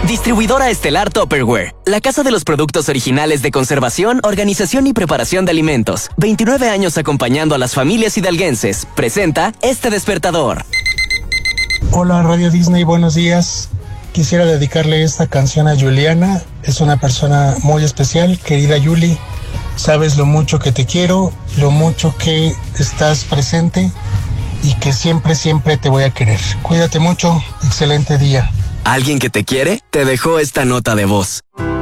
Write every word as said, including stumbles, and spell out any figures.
Distribuidora Estelar Tupperware, la casa de los productos originales de conservación, organización y preparación de alimentos. veintinueve años acompañando a las familias hidalguenses. Presenta este despertador. Hola Radio Disney, buenos días. Quisiera dedicarle esta canción a Juliana. Es una persona muy especial, querida Yuli. Sabes lo mucho que te quiero, lo mucho que estás presente y que siempre, siempre te voy a querer. Cuídate mucho, excelente día. ¿Alguien que te quiere? Te dejó esta nota de voz.